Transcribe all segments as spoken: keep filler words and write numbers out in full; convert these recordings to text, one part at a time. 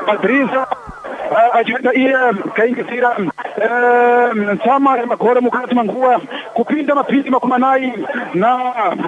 Madriza ajenda iye kaingisira nsama magora mukati mangua kupinda mapindi makumanai na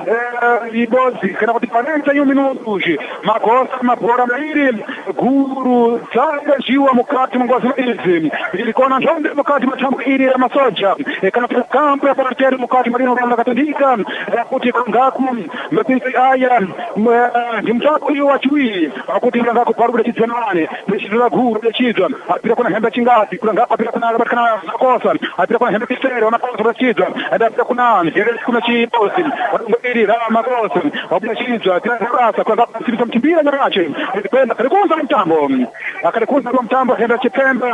ibozi kana kuti quarenta e um minutos magosa mabora mairi guru tsanga jiwa mukati mangua izi ilikona ndombe mukati matambo iri ya masoja kana kuti kampo ya parteri mukati marino randa katandika kuti kangaku mapinzi aya ndimtako iyo wachiwiri akuti kangaku parubuda chidzanane mishitira guru yachidwa apira kuna hembe chingati kuna ngapa apira kuna kana makosa apira kuna hembe kisere wana pausa rachidwa apira kuna njere kuna chiposi wadungiri ra makosa apira chidwa kila rasa kuna ngapa sibisa mtimbira nyarache kwenda karikunza mtambo akarikunza kwa mtambo hembe chipembe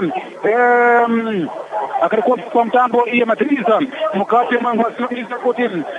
em akarikunza kwa mtambo iya Madriza mukati mangwa sio kuti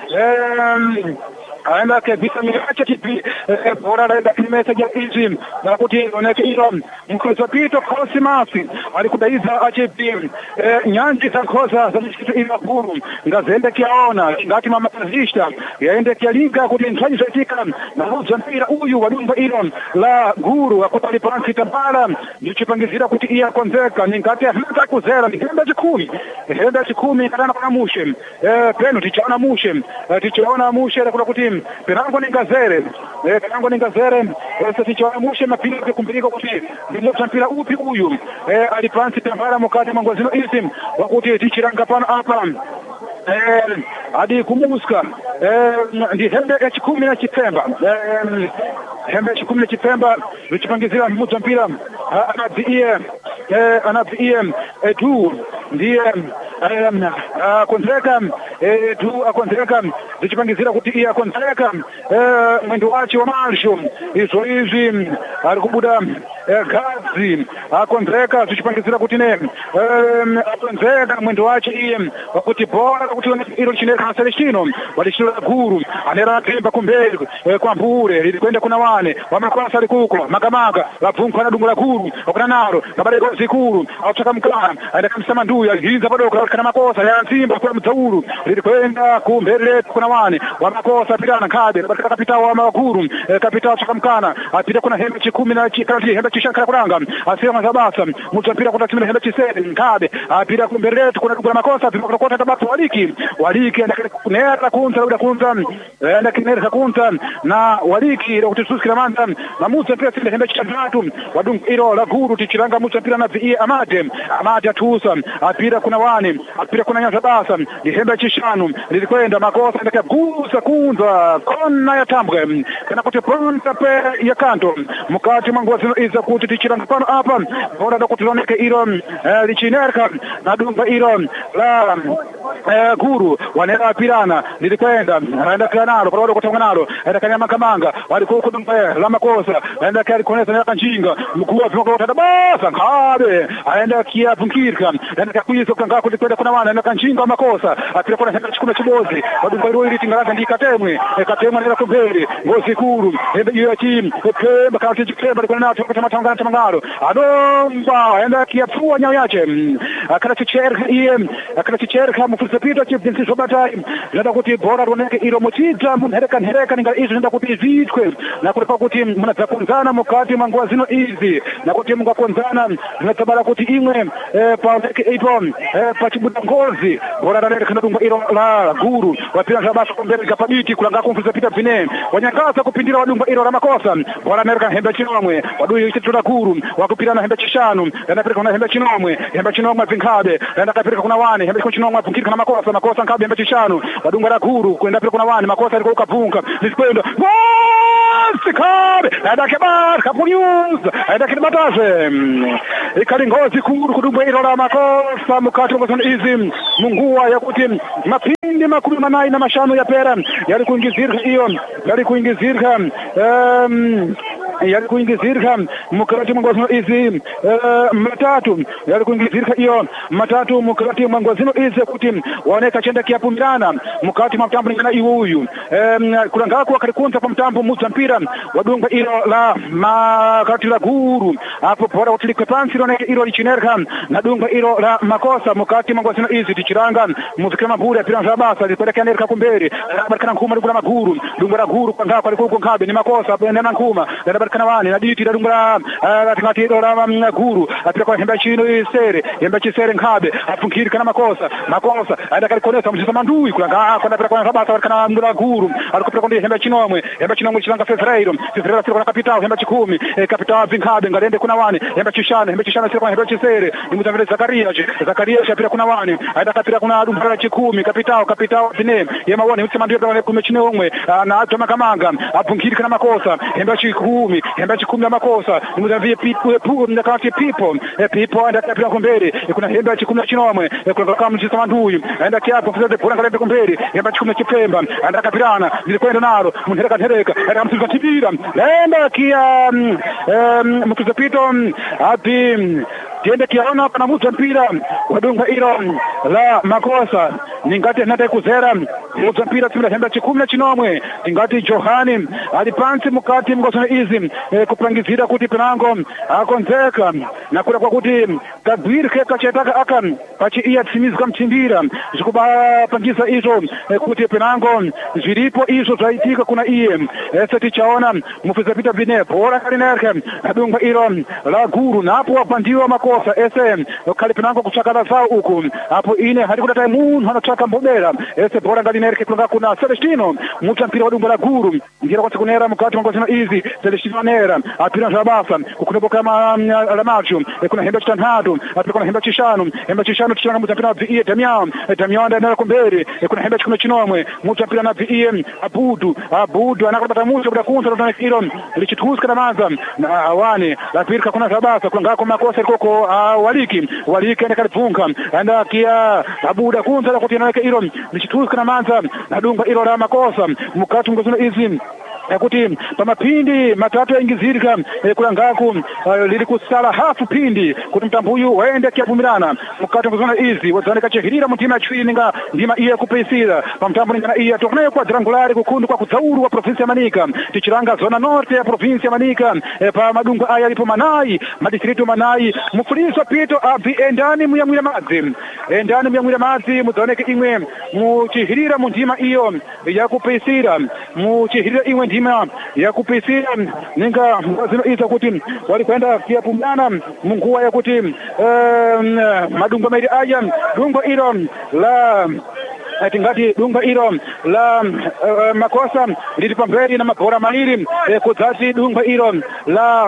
em aenda ke visa miacha kipi bora raenda kimesa ya izi na kuti oneke ilo mkoza pito kosimasi alikudaiza achipi nyanji za koza za mishkitu ila guru ngazende kiaona ngati mama tazishta yaende kia liga kuti nchaji zaitika na huza mpira uyu wadumba ilo la guru akutali pansi tabala nichipangizira kuti iya konzeka ngati hata kuzera ni henda chikumi henda chikumi katana kuna mushe penu tichaona mushe tichaona mushe kuna kuti penango ni ngazere eh penango ni ngazere sasa tichaona mushe mapili kukumbirika kuti ndimo mpira upi huyu eh alipansi tambara mukati mangwazino isim wakuti tichiranga pana hapa eh hadi kumuska eh ndi hembe ya chikumi na chipemba eh hembe ya chikumi na chipemba vichipangizira mmoja mpira anazie eh anazie tu ndiye kontreka tu akontreka vichipangizira kuti iya kontreka mwendo wachi wa marsho izo hizi alikubuda gazi akontreka vichipangizira kuti ne akontreka mwendo wachi iye wakuti bora kuti ilo chineka Celestino walishira guru anera temba kumbele kwa mbure ilikwenda kuna wane wamakwasa alikuko makamaka lapfunko na dungu la guru wakuna naro kabale gozi guru auchaka mkana aenda kamsama nduya hinza padoka kana makosa ya nzimba kwa mtauru ilikwenda kumbele kuna wane wamakosa pirana kabe katika kapita wa maguru kapita chaka mkana apita kuna hembe chikumi na chikati hembe chishaka kuranga asema zabasa mtu apita kuna timile hembe chisede kabe apita kumbele kuna dungu la makosa apita kota tabatu waliki waliki nera kunza uda kunza enda kinera kunza na waliki ndo kutisuskira manda na musa pia sile hembe chitatu wadung ilo la guru tichiranga musa pia na vi amade amade atusa apira kuna wani apira kuna nyanza basa ni hembe chishanu lilikwenda makosa ndaka gusa kunza kona ya tambwe kana kuti pronta pe ya kanto mukati mangwa zino iza kuti tichiranga pano hapa bora ndo kutiloneke ilo lichinerka na dunga ilo la guru wanera pirana nilikwenda aenda kanalo kwa wale nalo aenda kanyama kamanga walikuwa kudumba la makosa aenda kali konesa na kanjinga mkuu wa viongo basa ngabe aenda kia punkirka aenda kuyizo kanga kulikwenda kuna wana aenda kanjinga makosa apira kuna hembe chikuna chibozi wadumba ilo ili tingalaza ndikatemwe katemwe nela kumbele ngozi kuru hembe iyo ya chim pemba kati chikemba kuna nato kwa matangana tamangalo adomba aenda kia pua nyao yache akana chicherka iye akana chicherka mfuza pito chipinsi sobata nenda kuti bora roneke ilo mochita munhereka nhereka ninga izo nenda kuti zitwe na kulipa kuti munazakunzana mukati mangwa zino izi na kuti mungakonzana zinatabala kuti imwe pa neke ipo pa chibuda ngozi bora roneke kana dunga ilo la guru wapira zabasa kumbele kapabiti kulanga kumfuza pita vine wanyakaza kupindira wadunga ilo la makosa bora roneke hembe chinomwe waduyi chitula guru wakupira na hembe chishanu yana pirika kuna hembe chinomwe hembe chinomwe vinkabe yana kapirika kuna wani hembe chinomwe punkirika na makosa makosa nkabe hembe chishanu wadunga la guru kwenda pira kuna wani makosa aliko ukavunka nisikwenda sikabe aenda kebar kapunyuza aenda kidimataze ikali ngozi kuru kudumba ilo la makosa mukati mwazo izi mungua ya kuti mapindi makumi manai na mashano ya pera yali kuingizirka iyo yali kuingizirka um, yali kuingizirka mukati mwazo izi uh, matatu yali kuingizirka iyo matatu mukati mwazo izi kuti waoneka chenda kiapumirana mukati mwa mtambo ningana iwuyu um, kulangako wakarikunza kwa mtambo muza mpira wadunga ilo la makati la guru hapo pora utilikwe pansi roneke ilo lichinerka na dunga ilo la makosa mukati mwa zino izi tichiranga muzikira maburi apira nzabasa likwelekea nerka kumberi barikana nkuma lugula maguru dunga la guru kwa ngako alikuwa nkabe ni makosa benda na nkuma na adabarikana wani naditi dadungula atingati dola Guru apira kwa hemba chino isere hemba chisere nkabe afunkiri kana makosa makosa aenda kalikonesa mchisa mandui kulanga kwenda pira kwa Rabasa barikana mdula Guru alikopira kwa hemba chinomwe hemba chinomwe chilanga Fezreiro Fezreiro sira kwa kapitao hemba chikumi kapitao vinkabe ngalende kuna wani hemba chishana hemba chishana sira kwa hemba chisere nimutavile Zakaria Zakaria apira kuna wani aenda kapira kuna dumbara chikumi kapitao kapitao vine yema wani utsema ndio kwa kumechinomwe na atoma kamanga afunkiri kana makosa hemba chikumi hemba chikumi na makosa nimutavile people mnakati people people aenda kapira kumbere kuna hemba chikumi na chinomwe kuna kama mchisa manduyu aenda kiapo fuzeze pura kalende kumbere hemba chikumi na chipemba aenda kapirana nilikwenda nalo munhereka nhereka aenda mtuza tibira aenda kia mtuza pito api tiende kiaona kana mtu mpira wadunga ilo la makosa ningati nata kuzera mtu mpira timira hemba chikumi na chinomwe tingati Johani alipansi mukati mgosona izi e, kupangizira kuti penango akonzeka na kula kwa kuti kadwiri keka chetaka aka pachi iya tsimizika mchimbira zikuba pangiza izo e, kuti penango zilipo izo zaitika kuna iye ese tichaona mufiza pita vine bora kalinerke adunga ilo la Guru napo wapandiwa makosa ese kali penango kuchakala zao uku hapo ine hadikudata munhu anachaka mbobera ese bora kalinerke kunga kuna Celestino mucha mpira wadunga la Guru ngira kwa sekunera mukati mgosona izi Celestino nera apira Rabasa kukunoboka ma la macho kuna hemba chitantatu apira kuna hemba chishanu hemba chishanu tichanga mutapira vie Damian Damian ndana kumbere kuna hemba chikumi chinomwe mutapira na vie Abudu Abudu anakabata mucho bila kunza ndo kilo lichituska na manza na awani la pirka kuna Rabasa kuna ngako makosa koko waliki waliki enda kalipunga enda kia Abudu kunza la kutina kilo lichituska na manza na dunga ilo la makosa mukati mgosona izi kuti pamapindi matatu yaingizirika e, kula ngaku uh, lili kusala hafu pindi kuti mtambuyu waende kiapumirana mukati mkuzona izi wazaneka chehirira mutima chwiri ninga ndima iye kupeisira pamtambu ningana iye tokunayo kwa drangulari kukundu kwa kudzauru wa provinsi ya Manika tichiranga zona norte ya provinsi ya Manika e, pa madungu aya lipo Manai madistritu Manai mufuliso pito avi endani muyamwira madzi endani muyamwira madzi muzoneke imwe muchihirira mundima iyo ya kupeisira muchihirira imwe ndima ya kupisira ninga zino iza kuti walikwenda kiapumana munguwa ya kuti um, madungo mairi aya dungo ilo la tingati dunga ilo la uh, makosa lili pamberi na mabora mairi eh, kudzati dunga ilo la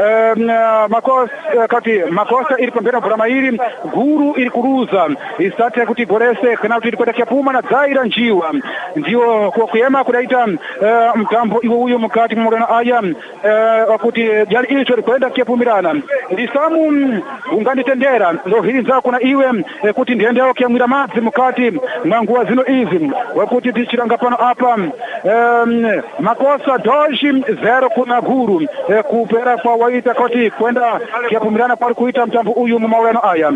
uh, makosa uh, kati makosa ili pamberi na mabora mairi Guru ili kuruza isati ya kuti borese kana kuti kwenda kiapuma na zaira njiwa ndio kwa kuyema kudaita uh, mtambo iwo huyo mkati mmorana aya uh, kuti jali ili chori kwenda kiapumirana lisamu ungandi tendera ndo hili nzao kuna iwe uh, kuti ndiendeo kiamwira madzi mkati mwanguwa zino izi wakuti tichiranga pano apa um, makosa doji zero kuna Guru e, kupera kwa waita koti kwenda kiapumirana pali kuita mtambo uyu mumaweno aya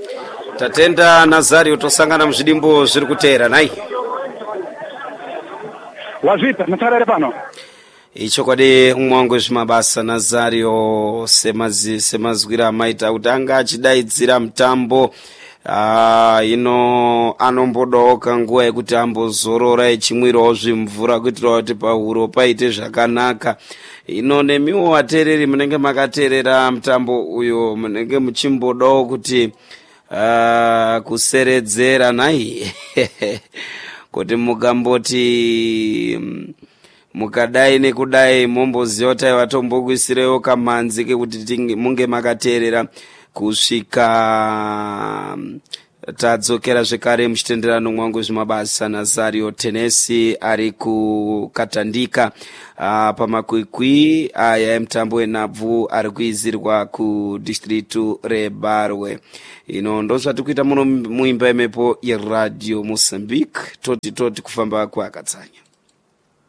tatenda Nazario tosangana mzidimbo ziri kutera nai wazita natarere pano icho kwade umwangu zvimabasa Nazario semazi semazwira maita utanga achidaidzira mtambo Ah, ino anombodoka nguwa yekuti ambozorora echimwirawo zvimvura kuitira kuti pahuro paite zvakanaka. Ino nemiwo watereri munenge makaterera mutambo uyo munenge muchimbodawo kuti uh, kuseredzera nai kuti mukamboti mukadai nekudai momboziva kuti vatombokuisirewo kamanzi kekuti munge makaterera kusvika tadzokera zvekare muchitenderano mwangu zvimabasa Nazario Tenesi ari kukatandika uh, pamakwikwi aya emutambo wenhabvu ari kuizirwa kudistritu reBarwe. Ino ndozvati kuita muno muimba yemepo yeradio Mozambique toti toti kufamba kwakatsanya.